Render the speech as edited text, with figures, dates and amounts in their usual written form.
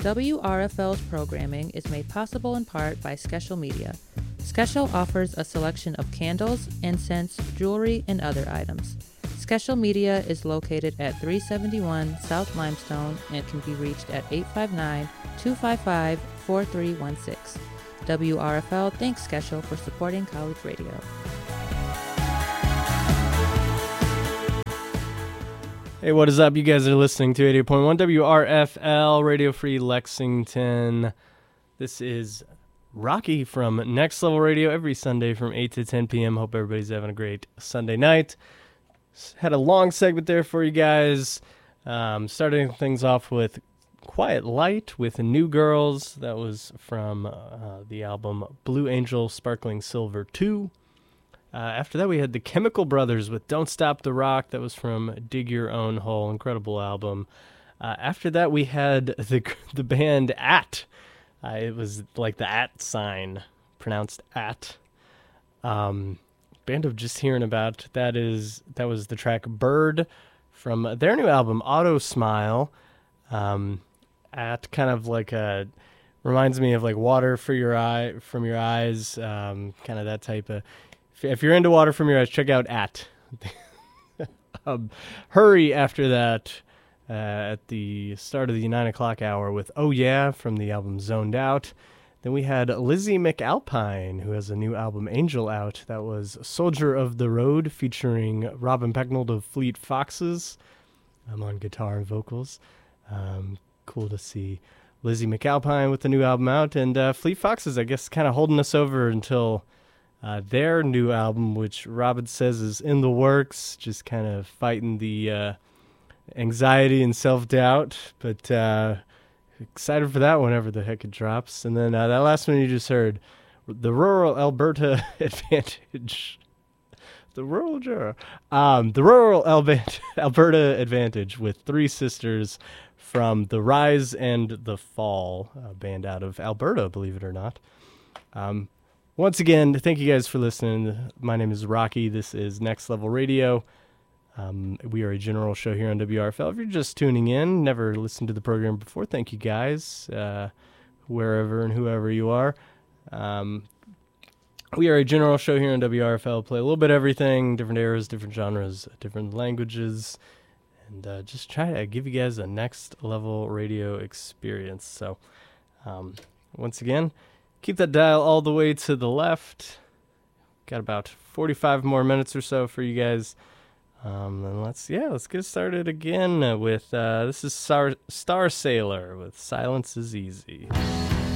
WRFL's programming is made possible in part by Skeshel Media. Skeshel offers a selection of candles, incense, jewelry, and other items. Skeshel Media is located at 371 South Limestone and can be reached at 859-255-4316. WRFL thanks Skeshel for supporting college radio. Hey, what is up? You guys are listening to 88.1 WRFL, Radio Free Lexington. This is Rocky from Next Level Radio every Sunday from 8 to 10 p.m. Hope everybody's having a great Sunday night. Had a long segment there for you guys. Starting things off with Quiet Light with New Girls. That was from the album Blue Angel Sparkling Silver 2. After that, we had the Chemical Brothers with Don't Stop the Rock. That was from Dig Your Own Hole. Incredible album. After that, we had the band At. It was like the at sign, pronounced at. Band of Just Hearing About. That was the track Bird from their new album, Auto Smile. At kind of like reminds me of like water from your eyes, kind of that type of. If you're into water from your eyes, check out At. Hurry after that at the start of the 9 o'clock hour with Oh Yeah from the album Zoned Out. Then we had Lizzie McAlpine, who has a new album Angel out. That was Soldier of the Road featuring Robin Pecknold of Fleet Foxes. I'm on guitar and vocals. Cool to see Lizzie McAlpine with the new album out. And Fleet Foxes, I guess, kind of holding us over until their new album, which Robin says is in the works, just kind of fighting the anxiety and self-doubt, but excited for that whenever the heck it drops. And then that last one you just heard, the Rural Alberta Advantage. The Rural Alberta Advantage with Three Sisters from The Rise and the Fall, a band out of Alberta, believe it or not. Once again, thank you guys for listening. My name is Rocky. This is Next Level Radio. We are a general show here on WRFL. If you're just tuning in, never listened to the program before, thank you guys, wherever and whoever you are. We are a general show here on WRFL. Play a little bit of everything, different eras, different genres, different languages, and just try to give you guys a Next Level Radio experience. So, once again, keep that dial all the way to the left. Got about 45 more minutes or so for you guys. And let's get started again with this is Star Sailor with Silence is Easy.